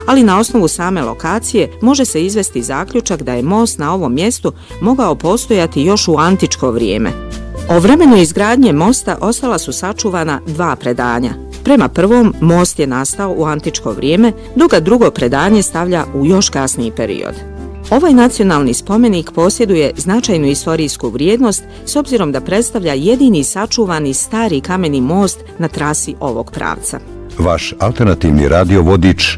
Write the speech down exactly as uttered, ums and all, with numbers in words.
ali na osnovu same lokacije može se izvesti zaključak da je most na ovom mjestu mogao postojati još u antičko vrijeme. O vremenu izgradnje mosta ostala su sačuvana dva predanja. Prema prvom, most je nastao u antičko vrijeme, dok ga drugo predanje stavlja u još kasniji period. Ovaj nacionalni spomenik posjeduje značajnu istorijsku vrijednost s obzirom da predstavlja jedini sačuvani stari kameni most na trasi ovog pravca. Vaš alternativni radio vodič